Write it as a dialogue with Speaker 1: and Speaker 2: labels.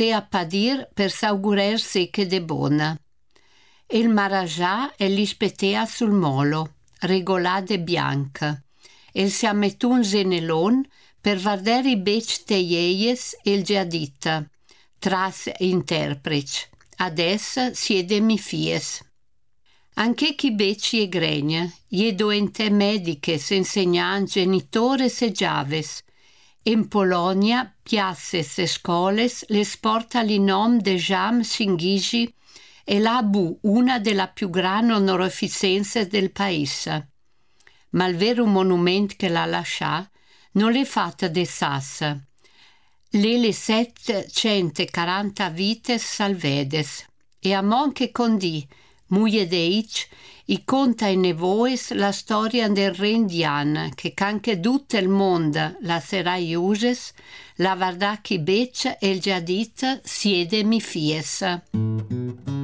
Speaker 1: a padir per s'augurersi che de bona. Il maragià e l'ispetea sul molo, regolade bianca. Il si ammettun zenelon per vardere i bec teieies e il giadita, tras interprec. Adesso siede mi fies. Anche chi becci e gregne, je doente mediches, insegnants, genitores e giaves. In Polonia, piasses e scoles les porta il nom de Jam Singigi e la bu una della più grandi onorificenze del paese. Ma il vero monumento che la lascià non l'è fatta de sassa. Le 740 vites salvedes. E a mon che condì, muie de ich, i conta in nevois la storia del re indian, che anche tutto il mondo la sarà uses, la vardacchi beccia e il giadita siede mi fies.